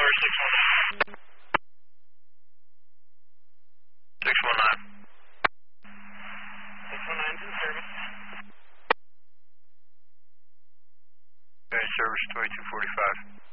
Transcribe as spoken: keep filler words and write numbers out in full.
Tower six one nine. six one nine. six one nine to the service. Okay, service twenty-two forty-five.